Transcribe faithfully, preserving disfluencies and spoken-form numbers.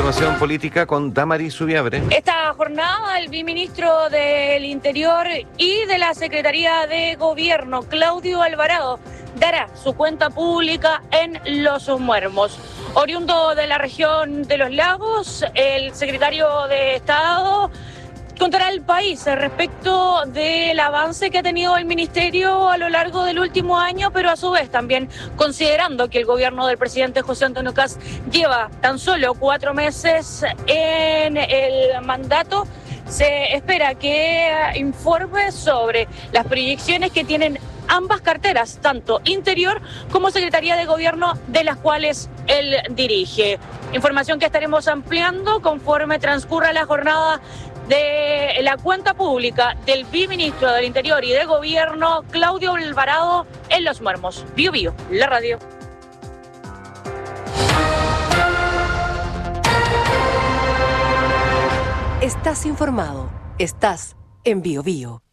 información política con Damaris Zubiabre. Esta jornada, el viceministro del Interior y de la Secretaría de Gobierno, Claudio Alvarado, dará su cuenta pública en Los Muermos. Oriundo de la región de Los Lagos, el secretario de Estado contará al país respecto del avance que ha tenido el ministerio a lo largo del último año, pero a su vez también considerando que el gobierno del presidente José Antonio Kast lleva tan solo cuatro meses en el mandato. Se espera que informe sobre las proyecciones que tienen ambas carteras, tanto Interior como Secretaría de Gobierno, de las cuales él dirige. Información que estaremos ampliando conforme transcurra la jornada de la cuenta pública del viceministro del Interior y de Gobierno, Claudio Alvarado, en Los Muermos. Bio Bio, la radio. Estás informado. Estás en Bio Bio.